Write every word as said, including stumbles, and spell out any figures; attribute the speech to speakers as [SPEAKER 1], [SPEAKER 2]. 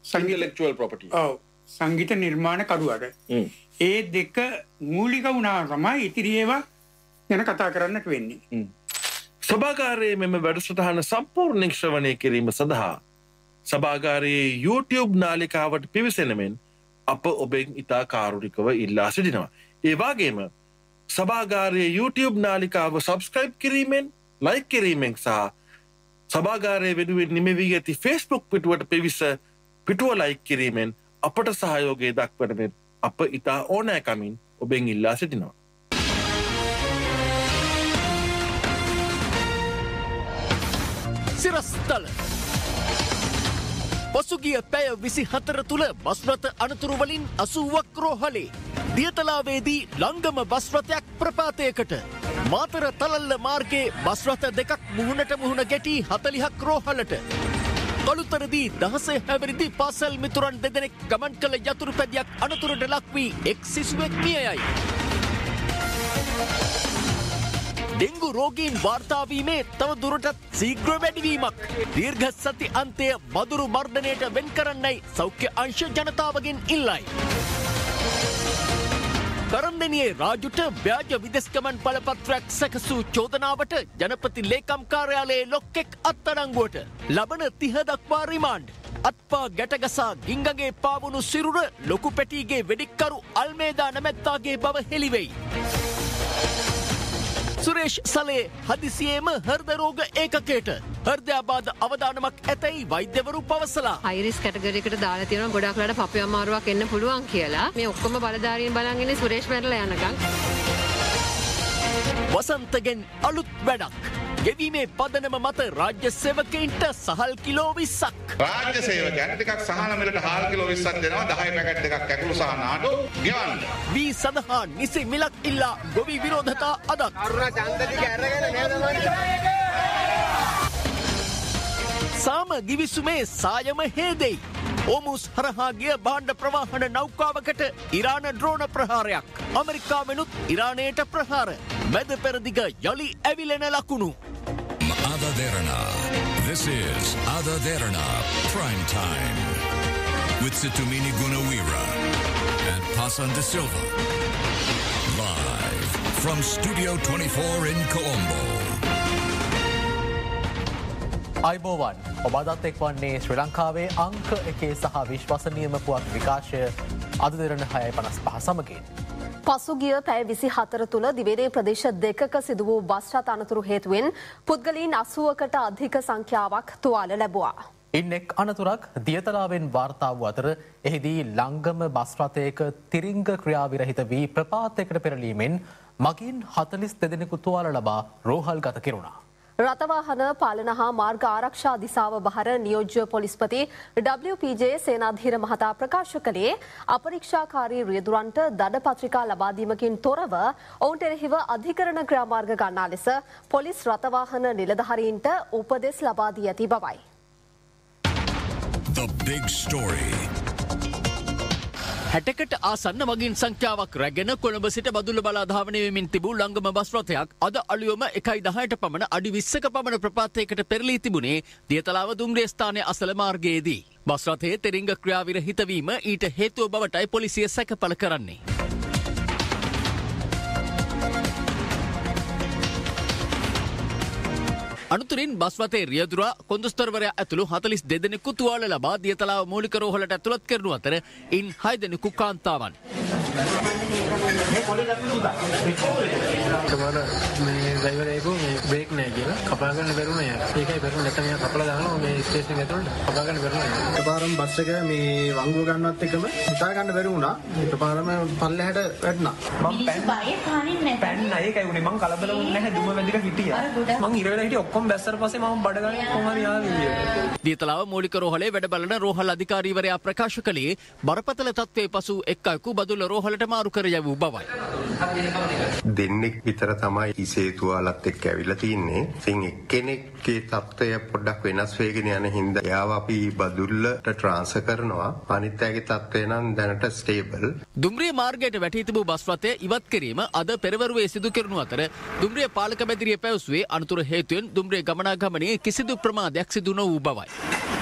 [SPEAKER 1] intellectual property.
[SPEAKER 2] ඔව් සංගීත නිර්මාණ කරුවට. ඒ දෙක මූලික වුණා තමයි ඉතිරි ඒවා ගැන කතා කරන්නට වෙන්නේ.
[SPEAKER 1] සභාගාරයේ මෙම වැඩසටහන සම්පූර්ණ ශ්‍රවණය කිරීම සඳහා සභාගාරයේ YouTube නාලිකාවට පිවිසෙන මෙන් අප ඔබෙන් ඉතා කාරුණිකව ඉල්ලා සිටිනවා. ඒ වගේම සභාගාරයේ YouTube නාලිකාව සබස්ක්‍රයිබ් කිරීමෙන්, ලයික් කිරීමෙන් සහ සභාගාරයේ වෙනුවෙන් නිමවී ඇති Facebook පිටුවට පිවිස පිටුව ලයික් කිරීමෙන් අපට සහයෝගය දක්වන මෙන් අප ඉතා ඕනෑකමින් ඔබෙන් ඉල්ලා සිටිනවා.
[SPEAKER 3] සිරස්තල පසුගිය පැය විසි හතර තුළ බස්රථ අනතුරු වලින් අසූවක් රෝහලේ. දියතලාවේදී ලංගම බස්රථයක් ප්‍රපාතයකට. මාතර තලල්ල මාර්ගයේ බස්රථ දෙකක් මුහුණට මුහුණ ගැටී හතලිහක් රෝහලට. කළුතරදී දහසේ හැවිරිදි පාසල් මිතුරන් දෙදෙනෙක් ගමන් කළ යතුරු පැදියක් අනතුරට ලක් වී එක් සිසුවෙක් මිය යයි. ඩෙංගු රෝගීන් වාර්තාවීමේ තව දුරටත් සීග්‍ර වැඩිවීමක්. දීර්ඝ සති අන්තය මදුරු මර්ධනයට වෙන් කරන්නයි සෞඛ්‍ය අංශ ජනතාවගෙන් ඉල්ලයි. කරන්දෙනියේ රාජුට ව්‍යාජ විදෙස්ගමන් බලපත්‍රයක් සැකසූ චෝදනාවට ජනපති ලේකම් කාර්යාලයේ ලොක්කෙක් අත්අඩංගුවට. ලබන තිහ දක්වා රිමාන්ඩ්. අත්පා ගැටගසා ගිංගගේ පාවුණු සිරුර ලොකු පැටීගේ වෙඩික්කරු අල්මේදා නැමැත්තාගේ බව හෙළිවෙයි. සුරේෂ් සලේ හදිසියේම හෘද රෝග ඒකකයට හෘදයාබාධ අවදානමක් ඇතැයි වෛද්‍යවරු පවසලා.
[SPEAKER 4] හයිරිස් කැටගරියකට දාලා තියෙනවා ගොඩක් වෙලාවට පපුවේ අමාරුවක් එන්න පුළුවන් කියලා. මේ ඔක්කොම බලධාරීන් බලන් ඉන්නේ සුරේෂ් මැරලා යනකම්.
[SPEAKER 3] වසන්තගෙන් අලුත් වැඩක්. ගෙවීමේ පදනම මත රාජ්‍ය සේවකයින්ට සහල් කිලෝ විස්සක්.
[SPEAKER 5] රාජ්‍ය සේවකයන්ට ටිකක් සහන මිලට හාල් කිලෝ විස්සක් දෙනවා. දහය පැකට් එකක් කැකුළු සහ නාඩු ගෙවන්න.
[SPEAKER 3] වී සඳහා නිසි මිලක් ඉල්ලා ගොවි විරෝධතා අදත්.
[SPEAKER 6] අරුණා ඡන්දටික අරගෙන නේද
[SPEAKER 3] සාම ගිවිසුමේ සායම හේදෙයි. ඕමුස් හරහා ගිය භාණ්ඩ ප්‍රවාහන නෞකාවකට ඉරාන ඩ්‍රෝන ප්‍රහාරයක්. ඇමරිකාවෙනුත් ඉරානයට ප්‍රහාර. මැද පෙරදිග යළි ඇවිලෙන ලකුණු.
[SPEAKER 7] Ada Derana. This is Ada Derana Prime Time with Situmini Gunawira and Pasan de Silva. Live from Studio twenty-four in Colombo.
[SPEAKER 8] අයිබෝවන් ඔබදත් එක් වන්නේ ශ්‍රී ලංකාවේ අංක එකේ සහ විශ්වසනීයම පුවත් විකාශය අද දෙරන හයයි පනස් පහ සමගින්.
[SPEAKER 9] පසුගිය පැය විසි හතර තුළ දිවේනේ ප්‍රදේශ දෙකක සිදු වූ බස් රථ අනතුරු හේතුවෙන් පුද්ගලයන් අසූවකට අධික සංඛ්‍යාවක් තුවාල ලැබුවා.
[SPEAKER 8] ඉන් එක් අනතුරක් දියතලාවෙන් වාර්තා වූ අතර එහිදී ලංගම බස් රථයක තිරිංග ක්‍රියාවිරහිත වී ප්‍රපාතයකට පෙරලීමෙන් මගින් හතලිස් දෙදෙනෙකු තුවාල ලබා රෝහල් ගත කෙරුණා.
[SPEAKER 9] රථවාහන පාලන හා මාර්ග ආරක්ෂා දිසාව බහර නියෝජ්‍ය පොලිස්පති ඩබ්ලිව් පී ජේ සේනාධීර මහතා ප්‍රකාශ කළේ අපරීක්ෂාකාරී රියදුරන්ට දඩ පත්‍රිකා ලබා දීමකින් තොරව ඔවුන්ට එරෙහිව අධිකරණ ක්‍රියාමාර්ග ගන්නා ලෙස පොලිස් රථවාහන නිලධාරීන්ට උපදෙස් ලබා දී ඇති බවයි.
[SPEAKER 7] The big story.
[SPEAKER 3] හැටකට ආසන්න මගින් සංඛ්‍යාවක් රැගෙන කොළඹ සිට බදුල්ල බලා ධාවනය වෙමින් තිබූ ලංගම බස් රථයක් අද අලුයම එකයි දහයට පමණ අඩි විස්සක පමණ ප්‍රපාතයකට පෙරලී තිබුණේ දියතලාව දුම්රිය ස්ථානයේ අසල මාර්ගයේදී. බස් රථයේ තෙරිංග ක්‍රියාවිරහිත වීම ඊට හේතුව බවටයි පොලිසිය සැකපල කරන්නේ. අනතුරින් බස් රථයේ රියදුරා කොන්දස්තරවරයා ඇතුළු හතලිස් දෙදෙනෙකු තුවාල ලබා දියතලාව මූලික රෝහලට ඇතුළත් කරනු අතර ඉන් හය දෙනෙකු කාන්තාවන්.
[SPEAKER 10] මේ ඩ්‍රයිවරයෙකු මේ බ්‍රේක් නැහැ කියලා කපා ගන්න බැරුණා යා. ඒකයි බැරුණ නැත්නම් යා කපලා දානවා මේ ස්ටේෂන් එක ඇතුළට කපා ගන්න බැරුණා. එකපාරම බස් එක මේ වංගුව ගන්නවත් එකම හිතා ගන්න බැරි වුණා. එකපාරම පල්ලෙහාට වැටුණා. මම පැන්නේ නැහැ. පැන්නේ ඒකයි උනේ මං කලබල වුණේ නැහැ දුම වැදික හිටියා. මං ඉර වෙලා හිටියේ ඔක්කොම බැස්සර පස්සේ මම බඩ ගන්න කොහොම හරි ආවේ.
[SPEAKER 3] දියතලාව මූලික රෝහලේ වැඩ බලන රෝහල් අධිකාරීවරයා ප්‍රකාශ කළේ බරපතල තත්ත්වයේ පසු එක් අයෙකු බදුල්ල රෝහලට මාරු කර යවූ බවයි.
[SPEAKER 11] දෙන්නෙක් විතර තමයි ඉසේ තුවාලත් එක්ක ඇවිල්ලා තින්නේ. ඉතින් එක්කෙනෙක්ගේ තත්ත්වය පොඩ්ඩක් වෙනස් වෙගෙන යන හින්දා එයාව අපි බදුල්ලට ට්‍රාන්ස්ෆර් කරනවා. අනිත් අයගේ තත්ත්වය නම් දැනට ස්ටේබල්.
[SPEAKER 3] දුම්රිය මාර්ගයට වැටී තිබූ බස් රථය ඉවත් කිරීම අද පෙරවරුවේ සිදු කරනු අතර දුම්රිය පාලක මැදිරිය පැවසුවේ අනතුර හේතුවෙන් දුම්රිය ගමනාගමනයේ කිසිදු ප්‍රමාදයක් සිදු නොවූ බවයි.